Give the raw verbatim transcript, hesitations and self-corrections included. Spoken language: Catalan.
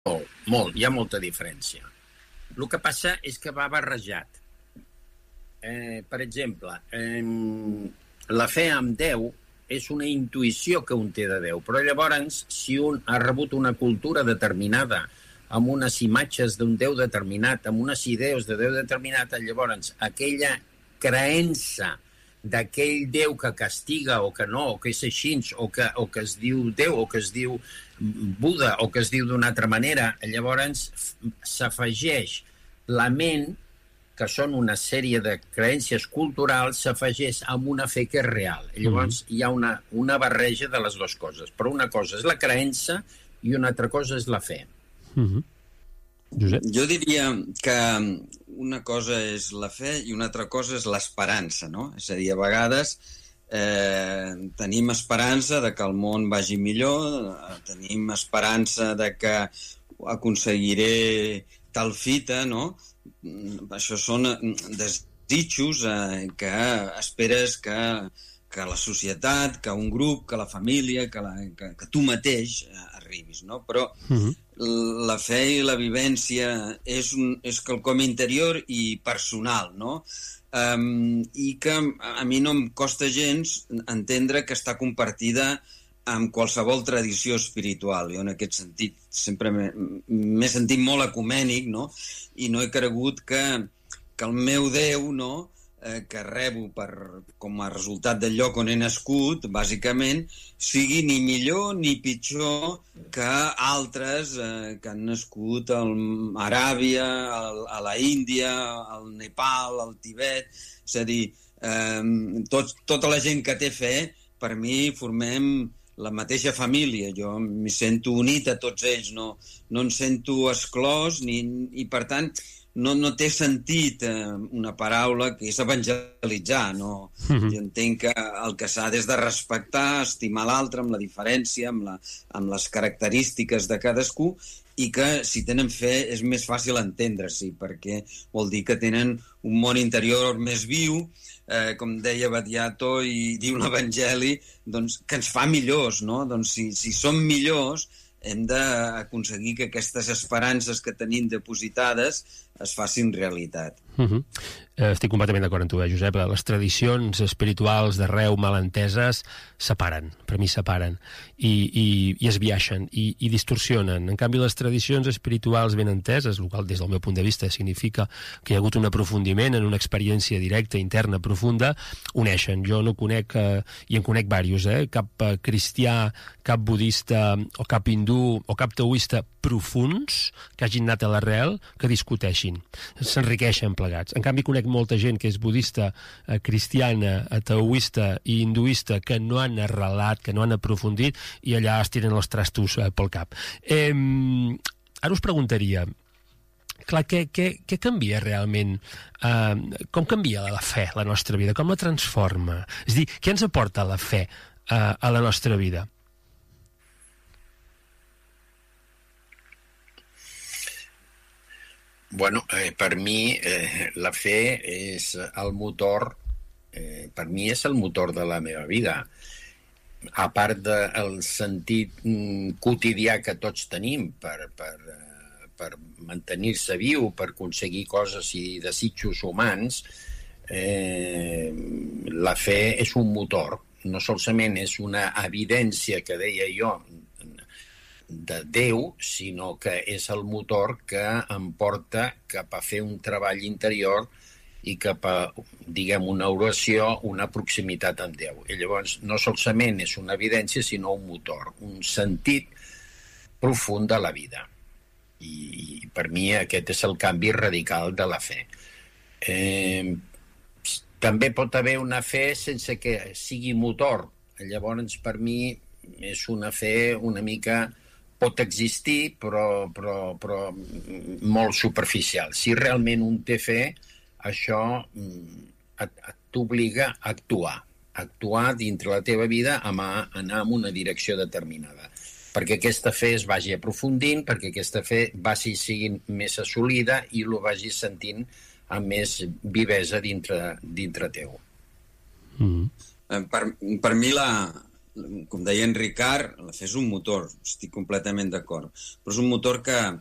Molt, molt, hi ha molta diferència. El que passa és que va barrejat. Eh, per exemple, eh, la fe en Déu és una intuïció que un té de Déu, però llavors, si un ha rebut una cultura determinada, amb unes imatges d'un Déu determinat, amb unes idees de Déu determinat, llavors aquella creença d'aquell Déu que castiga o que no, o que és així, o que, o que es diu Déu, o que es diu Buda, o que es diu d'una altra manera, llavors s'afegeix la ment, que són una sèrie de creences culturals, s'afegeix amb una fe que és real. Llavors mm-hmm. hi ha una, una barreja de les dues coses, però una cosa és la creença i una altra cosa és la fe. Mm-hmm. Josep? Jo diria que una cosa és la fe i una altra cosa és l'esperança, no? És a dir, a vegades eh, tenim esperança de que el món vagi millor, tenim esperança de que aconseguiré tal fita, no? Això són desitjos eh, que esperes que, que la societat, que un grup, que la família, que, la, que, que tu mateix eh, arribis, no? Però uh-huh. la fe i la vivència és, un, és quelcom interior i personal, no? Um, i que a mi no em costa gens entendre que està compartida amb qualsevol tradició espiritual. Jo en aquest sentit sempre m'he sentit molt ecumènic, no? I no he cregut que, que el meu Déu, no? Eh, que rebo per, com a resultat del lloc on he nascut, bàsicament, sigui ni millor ni pitjor que altres eh, que han nascut a Aràbia, a la Índia, al Nepal, al Tibet. És a dir, eh, tot, tota la gent que té fe, per mi formem la mateixa família. Jo m'hi sento unit a tots ells, no, no em sento exclòs, ni, i per tant no, no té sentit eh, una paraula que és evangelitzar, no? Mm-hmm. Jo entenc que el que s'ha és de respectar, estimar l'altre amb la diferència, amb, la, amb les característiques de cadascú, i que si tenen fe és més fàcil entendre-s'hi, perquè vol dir que tenen un món interior més viu, eh, com deia Battiato i diu l'Evangeli, doncs, que ens fa millors, no? Doncs si, si som millors hem d'aconseguir que aquestes esperances que tenim depositades es facin realitat. Uh-huh. Estic completament d'acord amb tu, eh, Josep. Les tradicions espirituals d'arreu mal enteses separen, per mi separen, i, i, i es biaixen, i, i distorsionen. En canvi, les tradicions espirituals ben enteses, el qual des del meu punt de vista significa que hi ha hagut un aprofundiment en una experiència directa, interna, profunda, uneixen. Jo no conec, eh, i en conec diversos, eh, cap eh, cristià, cap budista, o cap hindú, o cap taoista profuns que hagin anat a l'arrel, que discuteixin, s'enriqueixen plegats. En canvi, conec molta gent que és budista, eh, cristiana, taoista i hinduista que no han arrelat, que no han aprofundit, i allà es tiren els trastos eh, pel cap. Eh, ara us preguntaria, clar, què, què, què canvia realment? Eh, com canvia la fe la nostra vida? Com la transforma? És a dir, què ens aporta la fe eh, a la nostra vida? Bueno, eh, per mi eh, la fe és el motor, eh, per mi és el motor de la meva vida. A part del sentit mm, quotidià que tots tenim per, per, eh, per mantenir-se viu, per aconseguir coses i desitjos humans, eh, la fe és un motor. No solament és una evidència que deia jo de Déu, sinó que és el motor que em porta cap a fer un treball interior i cap a, diguem, una oració, una proximitat amb Déu. I llavors no solament és una evidència, sinó un motor, un sentit profund de la vida. I, i per mi aquest és el canvi radical de la fe. Eh, també pot haver una fe sense que sigui motor. Llavors, per mi, és una fe una mica... pot existir, però, però, però molt superficial. Si realment un té fe, això et, et t'obliga a actuar. Actuar dintre la teva vida, a anar en una direcció determinada. Perquè aquesta fe es vagi aprofundint, perquè aquesta fe vagi siguin més assolida i lo vagi sentint amb més vivesa dintre, dintre teu. Mm-hmm. Per, per mi la, com deia en Ricard, la fe és un motor, estic completament d'acord, però és un motor que,